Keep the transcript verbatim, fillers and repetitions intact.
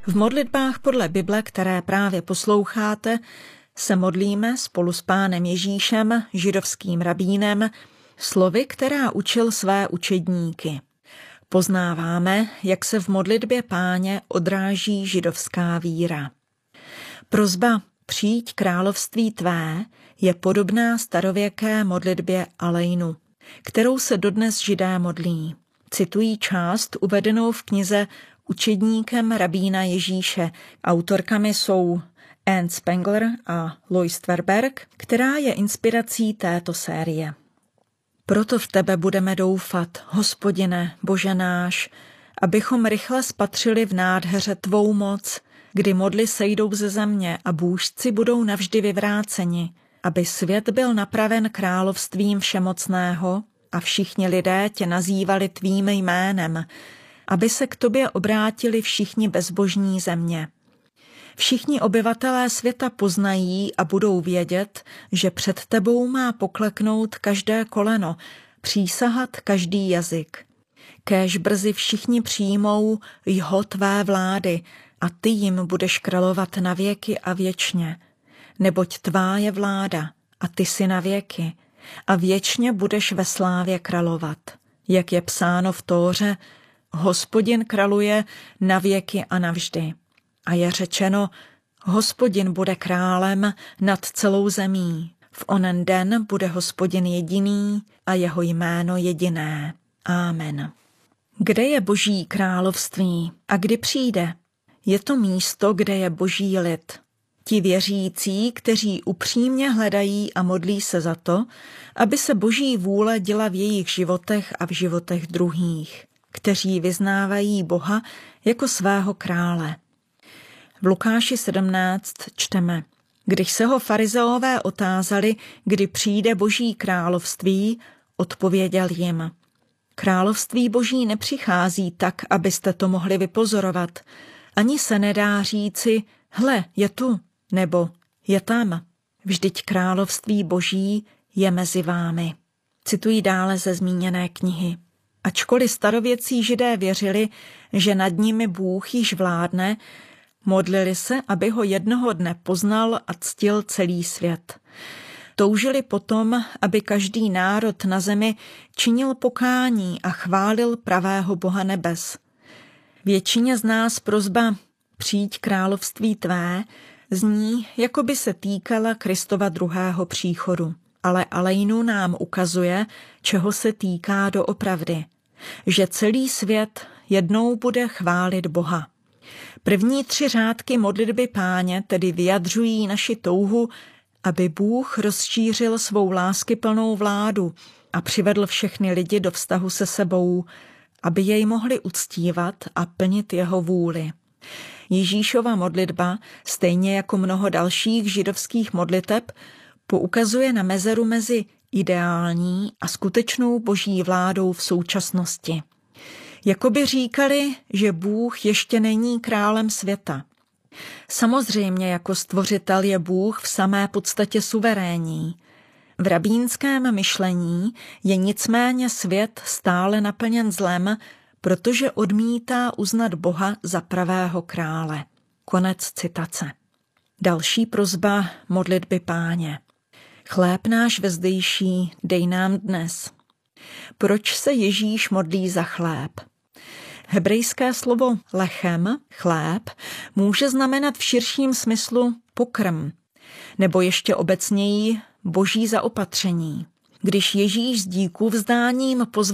V modlitbách podle Bible, které právě posloucháte, se modlíme spolu s Pánem Ježíšem, židovským rabínem, slovy, která učil své učedníky. Poznáváme, jak se v modlitbě Páně odráží židovská víra. Prosba Přijď království tvé je podobná starověké modlitbě Alejnu, kterou se dodnes Židé modlí. Citují část uvedenou v knize Učedníkem rabína Ježíše. Autorkami jsou Anne Spengler a Lois Tverberg, která je inspirací této série. Proto v tebe budeme doufat, Hospodine, Bože náš, abychom rychle spatřili v nádheře tvou moc, kdy modly sejdou ze země a bůžci budou navždy vyvráceni, aby svět byl napraven královstvím všemocného a všichni lidé tě nazývali tvým jménem, aby se k tobě obrátili všichni bezbožní země. Všichni obyvatelé světa poznají a budou vědět, že před tebou má pokleknout každé koleno, přísahat každý jazyk. Kéž brzy všichni přijmou jho tvé vlády a ty jim budeš královat na věky a věčně. Neboť tvá je vláda a ty si na věky a věčně budeš ve slávě královat. Jak je psáno v Tóře, Hospodin králuje na věky a navždy. A je řečeno, Hospodin bude králem nad celou zemí. V onen den bude Hospodin jediný a jeho jméno jediné. Amen. Kde je Boží království a kdy přijde? Je to místo, kde je Boží lid. Ti věřící, kteří upřímně hledají a modlí se za to, aby se Boží vůle děla v jejich životech a v životech druhých, kteří vyznávají Boha jako svého krále. V Lukáši sedmnáct čteme: Když se ho farizeové otázali, kdy přijde Boží království, odpověděl jim: Království Boží nepřichází tak, abyste to mohli vypozorovat. Ani se nedá říci, hle, je tu, nebo je tam. Vždyť království Boží je mezi vámi. Cituji dále ze zmíněné knihy. Ačkoliv starověcí Židé věřili, že nad nimi Bůh již vládne, modlili se, aby ho jednoho dne poznal a ctil celý svět. Toužili potom, aby každý národ na zemi činil pokání a chválil pravého Boha nebes. Většině z nás prosba Přijď království tvé zní, jako by se týkala Kristova druhého příchodu. Ale Alejnu nám ukazuje, čeho se týká doopravdy. Že celý svět jednou bude chválit Boha. První tři řádky modlitby Páně tedy vyjadřují naši touhu, aby Bůh rozšířil svou láskyplnou vládu a přivedl všechny lidi do vztahu se sebou, aby jej mohli uctívat a plnit jeho vůli. Ježíšova modlitba, stejně jako mnoho dalších židovských modliteb, poukazuje na mezeru mezi ideální a skutečnou Boží vládou v současnosti. Jakoby říkali, že Bůh ještě není králem světa. Samozřejmě jako stvořitel je Bůh v samé podstatě suverénní. V rabínském myšlení je nicméně svět stále naplněn zlem, protože odmítá uznat Boha za pravého krále. Konec citace. Další prosba modlitby Páně. Chléb náš vezdejší dej nám dnes. Proč se Ježíš modlí za chléb? Hebrejské slovo lechem, chléb, může znamenat v širším smyslu pokrm, nebo ještě obecněji boží zaopatření. Když Ježíš s díkůvzdáním pozval